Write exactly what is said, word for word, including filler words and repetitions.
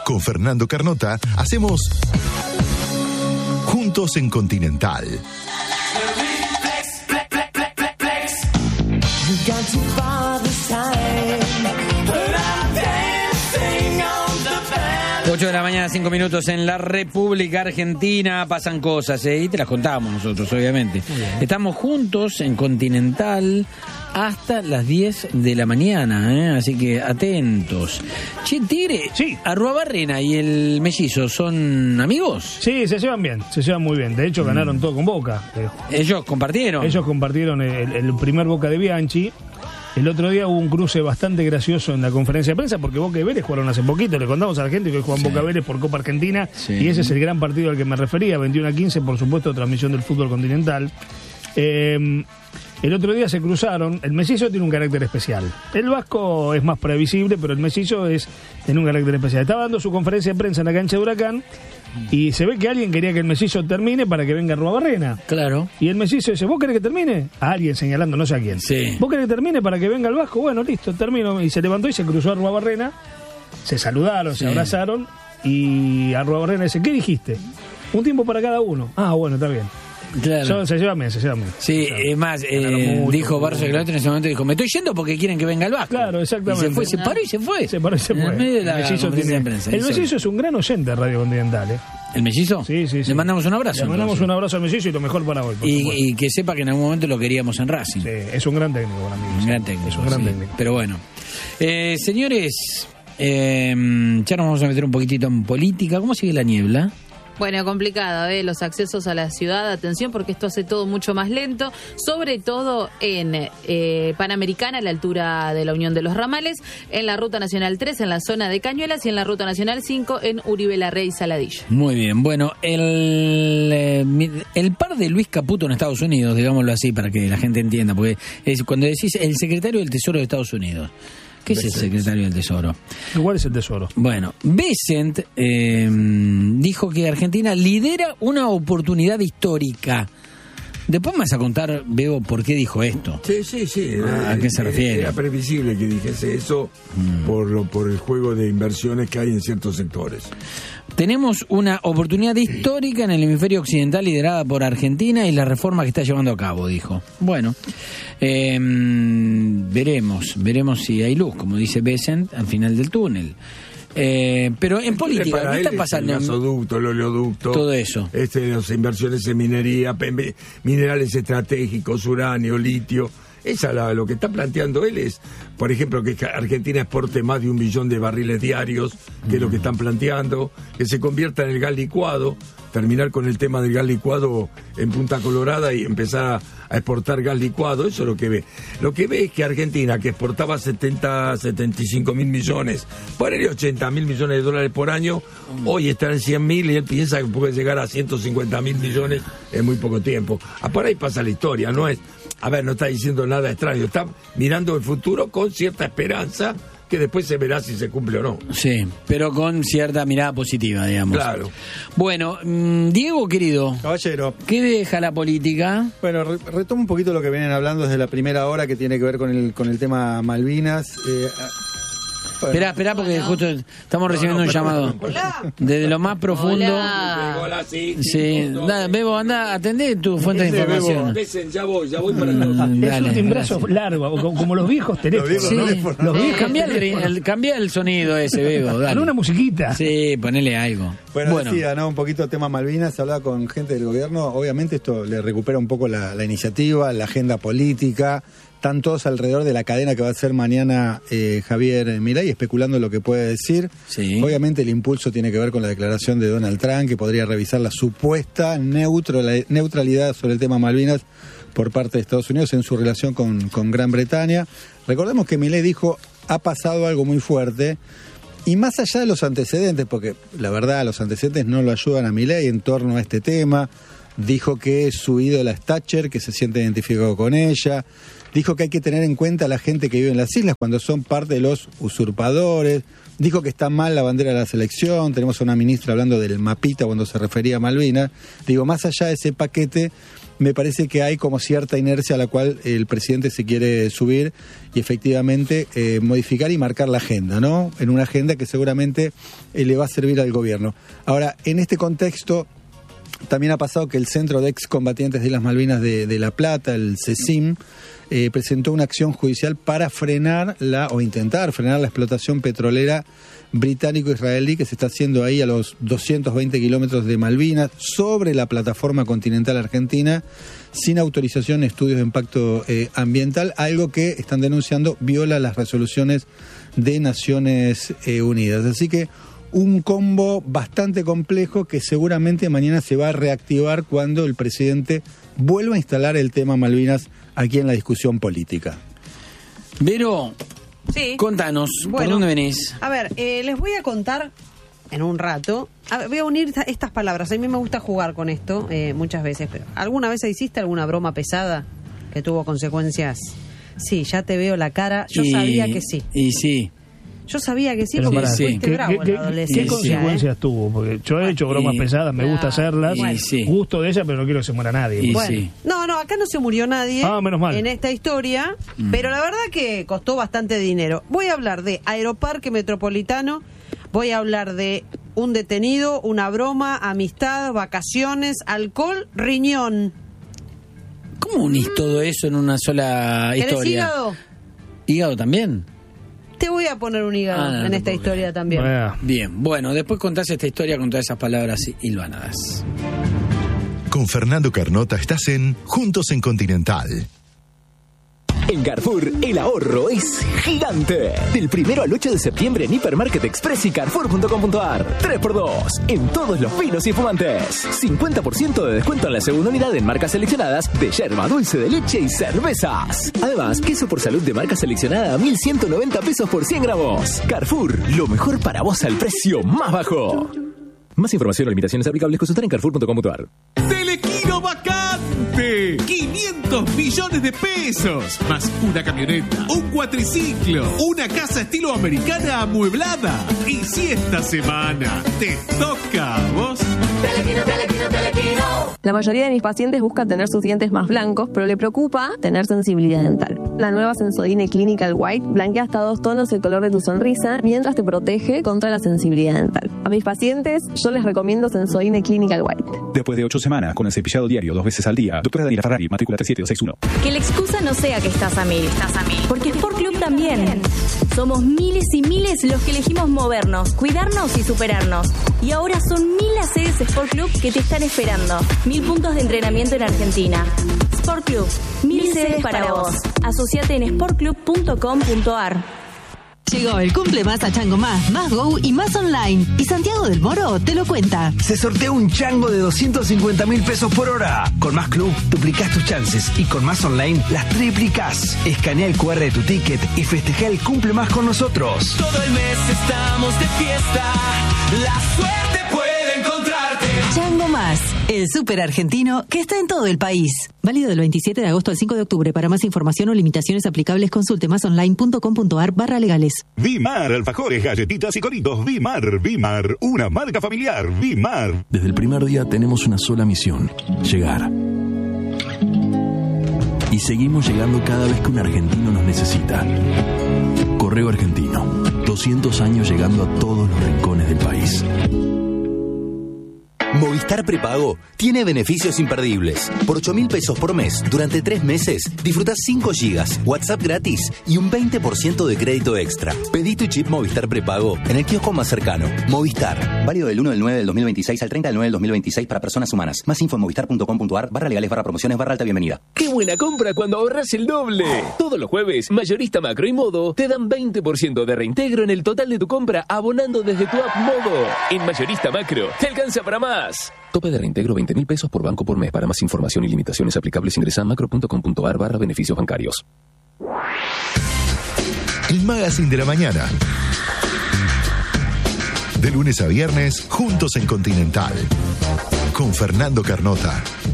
Con Fernando Carnota hacemos Juntos en Continental. ocho de la mañana, cinco minutos en la República Argentina. Pasan cosas, ¿eh? Y te las contamos nosotros, obviamente. Estamos juntos en Continental hasta las diez de la mañana, ¿eh? Así que atentos. Che, Tigre, sí. Arruabarrena y el Mellizo, ¿son amigos? Sí, se llevan bien, se llevan muy bien. De hecho, ganaron mm. todo con Boca. ¿Ellos compartieron? Ellos compartieron el, el primer Boca de Bianchi. El otro día hubo un cruce bastante gracioso en la conferencia de prensa porque Boca y Vélez jugaron hace poquito. Le contamos a la gente que juegan sí. Boca Vélez por Copa Argentina sí. Y ese es el gran partido al que me refería, veintiuno a quince, por supuesto, transmisión del fútbol continental. Eh, el otro día se cruzaron. El Mellizo tiene un carácter especial. El Vasco es más previsible, pero el Mellizo es, tiene un carácter especial. Estaba dando su conferencia de prensa en la cancha de Huracán y se ve que alguien quería que el Mellizo termine para que venga Arruabarrena. Claro. Y el Mellizo dice, ¿vos querés que termine? A alguien señalando, no sé a quién. Sí. ¿Vos querés que termine para que venga el Vasco? Bueno, listo, termino. Y se levantó y se cruzó a Arruabarrena. Se saludaron, sí. se abrazaron. Y Arruabarrena dice, ¿qué dijiste? Un tiempo para cada uno. Ah, bueno, está bien. Claro. So, se llevan bien, se llevan bien. Sí, claro. es más, eh, mucho, dijo Barça Claudio en ese momento, dijo, me estoy yendo porque quieren que venga el Vasco. Claro, exactamente. Y se fue, se paró y se fue. Se paró y se fue. En medio de la el Mellizo, tiene, prensa, el Mellizo es un gran oyente de Radio Continental, ¿eh? ¿El Mellizo? Sí, sí, sí. Le mandamos un abrazo. Le mandamos entonces. un abrazo al Mellizo y lo mejor para hoy. Y, y que sepa que en algún momento lo queríamos en Racing. Sí, es un gran técnico, buen amigo. Un sí. gran técnico. Es un gran sí. técnico. Pero bueno. Eh, señores, eh, ya nos vamos a meter un poquitito en política. ¿Cómo sigue la niebla? Bueno, complicado, ¿eh? Los accesos a la ciudad, atención porque esto hace todo mucho más lento, sobre todo en eh, Panamericana, a la altura de la Unión de los Ramales, en la Ruta Nacional tres, en la zona de Cañuelas, y en la Ruta Nacional cinco, en Uribe Larrey y Saladillo. Muy bien, bueno, el, eh, el par de Luis Caputo en Estados Unidos, digámoslo así para que la gente entienda, porque es cuando decís el secretario del Tesoro de Estados Unidos. ¿Qué es el secretario del Tesoro? ¿Cuál es el Tesoro? Bueno, Bessent eh, dijo que Argentina lidera una oportunidad histórica. Después me vas a contar, Bebo, por qué dijo esto. Sí, sí, sí. ¿A qué se refiere? Era previsible que dijese eso mm. por, lo, por el juego de inversiones que hay en ciertos sectores. Tenemos una oportunidad histórica en el hemisferio occidental liderada por Argentina y la reforma que está llevando a cabo, dijo. Bueno, eh, veremos, veremos si hay luz, como dice Bessent, al final del túnel. Eh, pero en política, para ¿qué está pasando? El gasoducto, el oleoducto, todo eso. Este, las inversiones en minería, minerales estratégicos, uranio, litio. Esa la, lo que está planteando él es, por ejemplo, que Argentina exporte más de un billón de barriles diarios, que mm. es lo que están planteando, que se convierta en el gas licuado, terminar con el tema del gas licuado en Punta Colorada y empezar a, a exportar gas licuado. Eso es lo que ve. Lo que ve es que Argentina, que exportaba setenta, setenta y cinco mil millones, ponele ochenta mil millones de dólares por año, mm. hoy está en cien mil y él piensa que puede llegar a ciento cincuenta mil millones en muy poco tiempo. Ah, por ahí pasa la historia, no es... A ver, no está diciendo nada extraño, está mirando el futuro con cierta esperanza que después se verá si se cumple o no. Sí, pero con cierta mirada positiva, digamos. Claro. Bueno, mmm, Diego, querido. Caballero. ¿Qué deja la política? Bueno, re- retomo un poquito lo que vienen hablando desde la primera hora, que tiene que ver con el con el tema Malvinas. Eh, Bueno. Esperá, esperá, porque justo estamos recibiendo no, no, un llamado. Hola. Desde lo más profundo. Hola. Hola, sí. Sí, nada, Bebo, anda, atendé tu fuente de información. Bebo, ya voy, ya voy para el mm, Es un timbrazo largo, como, como los viejos teléfonos. Los viejos ¿no? teléfonos. Los viejos Cambia el, teléfonos. el, cambia el sonido ese, Bebo, dale. Con una musiquita. Sí, ponele algo. Bueno, Bueno. decía, ¿no? Un poquito el tema Malvinas, hablaba con gente del gobierno. Obviamente esto le recupera un poco la, la iniciativa, la agenda política. Están todos alrededor de la cadena que va a ser mañana eh, Javier Milei, especulando lo que puede decir. Sí. Obviamente el impulso tiene que ver con la declaración de Donald Trump, que podría revisar la supuesta neutral, neutralidad sobre el tema Malvinas por parte de Estados Unidos en su relación con, con Gran Bretaña. Recordemos que Milei dijo, ha pasado algo muy fuerte, y más allá de los antecedentes, porque la verdad los antecedentes no lo ayudan a Milei en torno a este tema. dijo que su ídola es Thatcher, que se siente identificado con ella, dijo que hay que tener en cuenta a la gente que vive en las islas cuando son parte de los usurpadores, dijo que está mal la bandera de la selección, tenemos a una ministra hablando del mapita cuando se refería a Malvinas. Digo, más allá de ese paquete, me parece que hay como cierta inercia a la cual el presidente se quiere subir y efectivamente eh, modificar y marcar la agenda, ¿no? En una agenda que seguramente eh, le va a servir al gobierno. Ahora, en este contexto, también ha pasado que el Centro de Excombatientes de las Malvinas de, de La Plata, el CECIM, eh, presentó una acción judicial para frenar la, o intentar frenar la explotación petrolera británico-israelí que se está haciendo ahí a los doscientos veinte kilómetros de Malvinas, sobre la plataforma continental argentina, sin autorización, estudios de impacto eh, ambiental, algo que están denunciando viola las resoluciones de Naciones eh, Unidas. Así que un combo bastante complejo que seguramente mañana se va a reactivar cuando el presidente vuelva a instalar el tema Malvinas aquí en la discusión política. Vero, sí. Contanos, Bueno, ¿por dónde venís? A ver, eh, les voy a contar en un rato. A ver, voy a unir esta- estas palabras. A mí me gusta jugar con esto eh, muchas veces. Pero ¿alguna vez hiciste alguna broma pesada que tuvo consecuencias? Sí, ya te veo la cara. Yo Y- sabía que sí. Y sí. Yo sabía que sí Pero porque pará, sí. fuiste ¿Qué, bravo qué- en qué- la qué adolescencia. consecuencias ¿eh? tuvo? Porque yo he hecho bromas Y- pesadas, me gusta Ah, hacerlas. y sí. Gusto de ella, pero no quiero que se muera nadie. Y- Bueno, sí. no, no, acá no se murió nadie Ah, menos mal. en esta historia, pero la verdad que costó bastante dinero. Voy a hablar de Aeroparque Metropolitano, voy a hablar de un detenido, una broma, amistad, vacaciones, alcohol, riñón. ¿Cómo unís todo eso en una sola ¿Querés historia? hígado? ¿Hígado también? Te voy a poner un hígado Ah, no, en no esta puedo historia también. Ah, Bien, bueno, después contás esta historia con todas esas palabras hilvanadas. Con Fernando Carnota estás en Juntos en Continental. En Carrefour, el ahorro es gigante. Del primero al ocho de septiembre en Hipermarket Express y Carrefour punto com punto ar. tres por dos en todos los vinos y fumantes. cincuenta por ciento de descuento en la segunda unidad en marcas seleccionadas de yerba, dulce de leche y cervezas. Además, queso por salud de marca seleccionada a mil ciento noventa pesos por cien gramos. Carrefour, lo mejor para vos al precio más bajo. Más información o limitaciones aplicables consultar en Carrefour punto com punto ar. Telequino vacante, quinientos millones de pesos, más una camioneta, un cuatriciclo, una casa estilo americana amueblada. Y si esta semana te toca a vos, Telequino, telequino, telequino. La mayoría de mis pacientes buscan tener sus dientes más blancos, pero le preocupa tener sensibilidad dental. La nueva Sensodyne Clinical White blanquea hasta dos tonos el color de tu sonrisa mientras te protege contra la sensibilidad dental. A mis pacientes yo les recomiendo Sensodyne Clinical White. Después de ocho semanas con el cepillado diario dos veces al día, doctora Daniela Ferrari, matrícula tres siete dos seis uno. Que la excusa no sea que estás a mil, estás a mil. Porque Sport Club también. Somos miles y miles los que elegimos movernos, cuidarnos y superarnos. Y ahora son mil las sedes Sport Club que te están esperando. Mil puntos de entrenamiento en Argentina. Sport Club, mil, mil sedes para vos. Asociate en sport club punto com punto ar. Llegó el cumple más a Chango Más, Más Go y Más Online. Y Santiago del Moro te lo cuenta. Se sortea un chango de doscientos cincuenta mil pesos por hora. Con Más Club duplicás tus chances y con Más Online las triplicás. Escanea el cu erre de tu ticket y festeja el cumple más con nosotros. todo el mes estamos de fiesta. La suerte puede encontrarte. Chango Más, el súper argentino que está en todo el país. Válido del veintisiete de agosto al cinco de octubre. Para más información o limitaciones aplicables, consulte másonline punto com punto ar barra legales. Vimar, alfajores, galletitas y coritos. Vimar, Vimar, una marca familiar. Vimar. Desde el primer día tenemos una sola misión: llegar. Y seguimos llegando cada vez que un argentino nos necesita. Correo Argentino, doscientos años llegando a todos los rincones del país. Movistar Prepago tiene beneficios imperdibles. Por ocho mil pesos por mes, durante tres meses, disfrutás cinco gigas, WhatsApp gratis y un veinte por ciento de crédito extra. Pedí tu chip Movistar Prepago en el kiosco más cercano. Movistar. Válido del uno del nueve del dos mil veintiséis al treinta del nueve del dos mil veintiséis para personas humanas. Más info en movistar punto com punto ar barra legales barra promociones barra alta bienvenida. ¡Qué buena compra cuando ahorras el doble! Todos los jueves, Mayorista Macro y Modo te dan veinte por ciento de reintegro en el total de tu compra abonando desde tu app Modo. En Mayorista Macro, te alcanza para más. Tope de reintegro veinte mil pesos por banco por mes. Para más información y limitaciones aplicables ingresa a macro punto com punto ar barra beneficios bancarios. El Magazine de la Mañana. De lunes a viernes, juntos en Continental. Con Fernando Carnota.